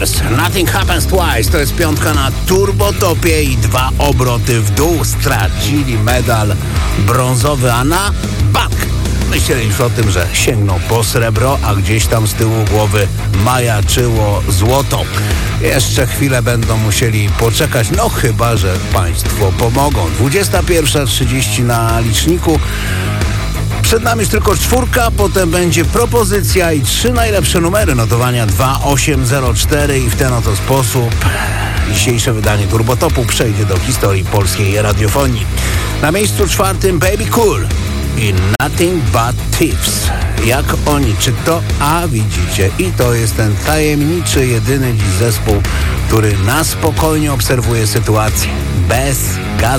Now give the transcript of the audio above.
Brothers, Nothing Happens Twice. To jest piątka na turbotopie i 2 obroty w dół. Stracili medal brązowy, a na bank myśleli już o tym, że sięgną po srebro, a gdzieś tam z tyłu głowy majaczyło złoto. Jeszcze chwilę będą musieli poczekać, no chyba że państwo pomogą. 21:30 na liczniku. Przed nami już tylko 4, potem będzie propozycja i 3 najlepsze numery notowania 2804 i w ten oto sposób dzisiejsze wydanie Turbotopu przejdzie do historii polskiej radiofonii. Na miejscu 4 Baby Cool i Nothing But Thieves. Jak oni, czy to? A widzicie, i to jest ten tajemniczy, jedyny dziś zespół, który na spokojnie obserwuje sytuację. Bez gazu.